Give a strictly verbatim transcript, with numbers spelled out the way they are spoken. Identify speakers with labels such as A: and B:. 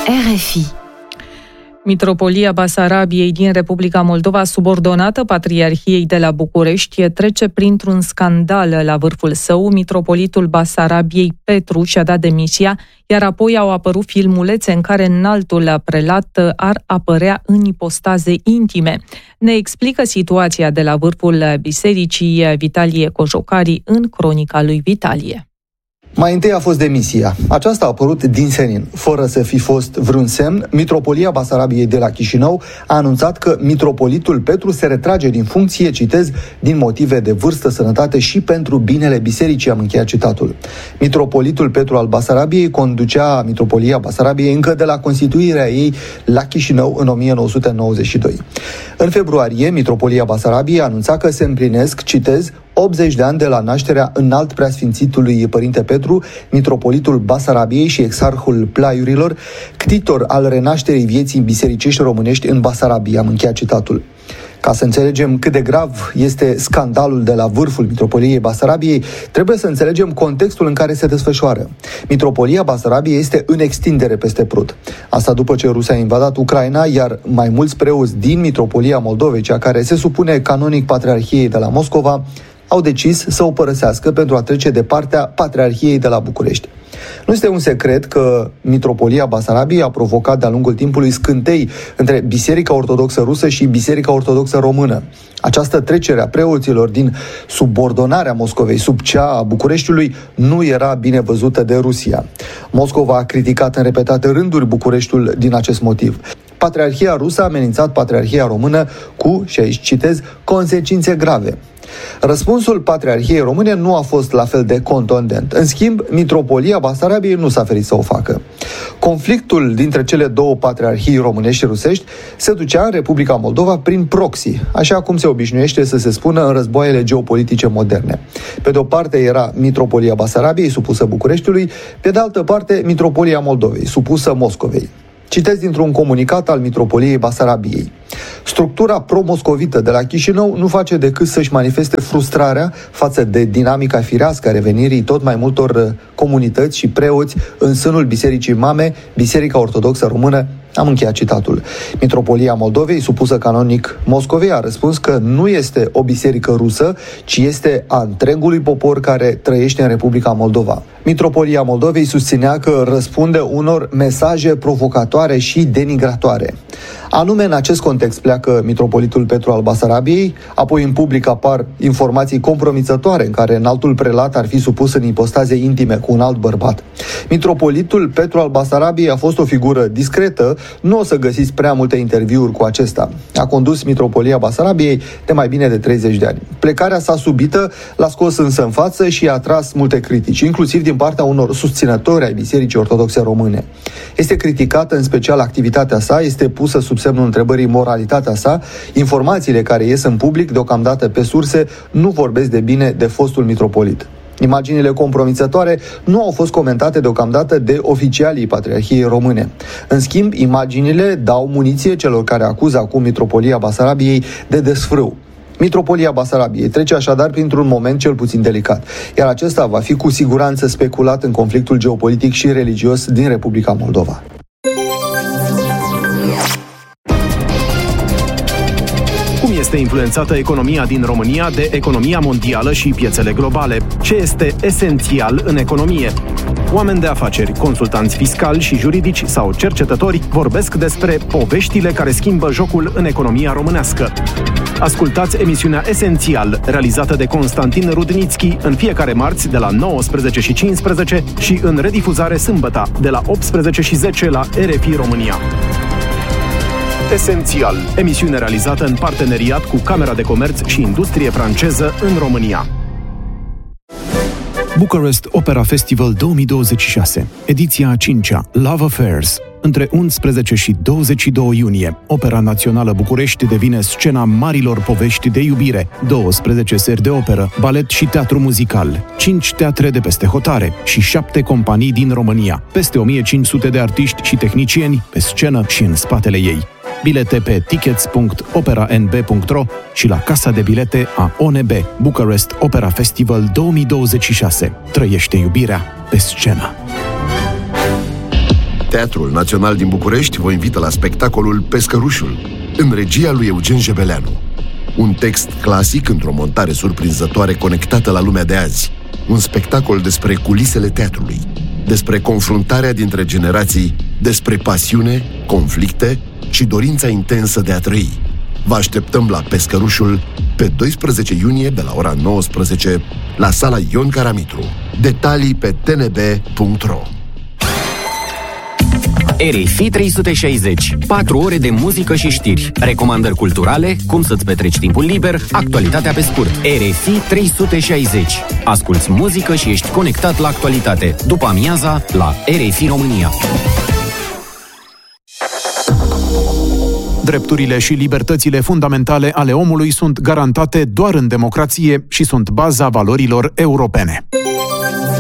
A: R F I.
B: Mitropolia Basarabiei din Republica Moldova, subordonată Patriarhiei de la București, trece printr-un scandal la vârful său. Mitropolitul Basarabiei Petru și-a dat demisia, iar apoi au apărut filmulețe în care înaltul prelat ar apărea în ipostaze intime. Ne explică situația de la vârful bisericii Vitalie Cojocari în cronica lui Vitalie.
C: Mai întâi a fost demisia. Aceasta a apărut din senin. Fără să fi fost vreun semn, Mitropolia Basarabiei de la Chișinău a anunțat că mitropolitul Petru se retrage din funcție, citez, din motive de vârstă, sănătate și pentru binele bisericii, am încheiat citatul. Mitropolitul Petru al Basarabiei conducea Mitropolia Basarabiei încă de la constituirea ei la Chișinău în o mie nouă sute nouăzeci și doi. În februarie, Mitropolia Basarabiei anunța că se împlinesc, citez, optzeci de ani de la nașterea înalt preasfințitului Părinte Petru, mitropolitul Basarabiei și exarhul Plaiurilor, ctitor al renașterii vieții bisericești românești în Basarabia, am încheiat citatul. Ca să înțelegem cât de grav este scandalul de la vârful Mitropoliei Basarabiei, trebuie să înțelegem contextul în care se desfășoară. Mitropolia Basarabiei este în extindere peste Prut. Asta după ce Rusia a invadat Ucraina, iar mai mulți preoți din Mitropolia Moldovei, cea care se supune canonic Patriarhiei de la Moscova, au decis să o părăsească pentru a trece de partea Patriarhiei de la București. Nu este un secret că Mitropolia Basarabiei a provocat de-a lungul timpului scântei între Biserica Ortodoxă Rusă și Biserica Ortodoxă Română. Această trecere a preoților din subordonarea Moscovei sub cea a Bucureștiului nu era bine văzută de Rusia. Moscova a criticat în repetate rânduri Bucureștiul din acest motiv. Patriarhia rusă a amenințat Patriarhia română cu, și aici citez, consecințe grave. Răspunsul Patriarhiei Române nu a fost la fel de contundent. În schimb, Mitropolia Basarabiei nu s-a ferit să o facă. Conflictul dintre cele două patriarhii românești și rusești se ducea în Republica Moldova prin proxy, așa cum se obișnuiește să se spună în războaiele geopolitice moderne. Pe de o parte era Mitropolia Basarabiei, supusă Bucureștiului, pe de altă parte Mitropolia Moldovei, supusă Moscovei. Citez dintr-un comunicat al Mitropoliei Basarabiei. Structura pro-moscovită de la Chișinău nu face decât să-și manifeste frustrarea față de dinamica firească a revenirii tot mai multor comunități și preoți în sânul Bisericii Mame, Biserica Ortodoxă Română. Am încheiat citatul. Mitropolia Moldovei, supusă canonic Moscovei, a răspuns că nu este o biserică rusă, ci este a întregului popor care trăiește în Republica Moldova. Mitropolia Moldovei susținea că răspunde unor mesaje provocatoare și denigratoare. Anume, în acest context pleacă mitropolitul Petru al Basarabiei, apoi în public apar informații compromițătoare în care înaltul prelat ar fi supus în ipostaze intime cu un alt bărbat. Mitropolitul Petru al Basarabiei a fost o figură discretă, nu o să găsiți prea multe interviuri cu acesta. A condus Mitropolia Basarabiei de mai bine de treizeci de ani. Plecarea sa subită l-a scos însă în față și a atras multe critici, inclusiv din partea unor susținători ai Bisericii Ortodoxe Române. Este criticată în special activitatea sa, este pusă sub semnul întrebării moralitatea sa. Informațiile care ies în public, deocamdată pe surse, nu vorbesc de bine de fostul mitropolit. Imaginile compromițătoare nu au fost comentate deocamdată de oficialii Patriarhiei Române. În schimb, imaginile dau muniție celor care acuză acum Mitropolia Basarabiei de desfrâu. Mitropolia Basarabiei trece așadar printr-un moment cel puțin delicat, iar acesta va fi cu siguranță speculat în conflictul geopolitic și religios din Republica Moldova.
D: Cum este influențată economia din România de economia mondială și piețele globale? Ce este esențial în economie? Oameni de afaceri, consultanți fiscali și juridici sau cercetători vorbesc despre poveștile care schimbă jocul în economia românească. Ascultați emisiunea Esențial, realizată de Constantin Rudnițchi, în fiecare marți de la nouăsprezece și cincisprezece și în redifuzare sâmbătă de la optsprezece și zece la R F I România. Esențial, emisiune realizată în parteneriat cu Camera de Comerț și Industrie franceză în România.
E: Bucharest Opera Festival două mii douăzeci și șase, ediția a cincea, Love Affairs. Între unsprezece și douăzeci și doi iunie, Opera Națională București devine scena marilor povești de iubire, douăsprezece seri de operă, balet și teatru muzical, cinci teatre de peste hotare și șapte companii din România, peste o mie cinci sute de artiști și tehnicieni pe scenă și în spatele ei. Bilete pe tickets punct opera n b punct r o și la casa de bilete a O N B. Bucharest Opera Festival două mii douăzeci și șase. Trăiește iubirea pe scenă.
A: Teatrul Național din București vă invită la spectacolul Pescărușul, în regia lui Eugen Jebeleanu. Un text clasic într-o montare surprinzătoare conectată la lumea de azi. Un spectacol despre culisele teatrului, despre confruntarea dintre generații, despre pasiune, conflicte și dorința intensă de a trăi. Vă așteptăm la Pescărușul pe doisprezece iunie de la ora nouăsprezece la sala Ion Caramitru. Detalii pe t n b punct r o.
F: R F I trei sute șaizeci. patru ore de muzică și știri, recomandări culturale, cum să-ți petreci timpul liber, actualitatea pe scurt. R F I trei sute șaizeci. Asculți muzică și ești conectat la actualitate. După amiaza, la R F I România.
E: Drepturile și libertățile fundamentale ale omului sunt garantate doar în democrație și sunt baza valorilor europene.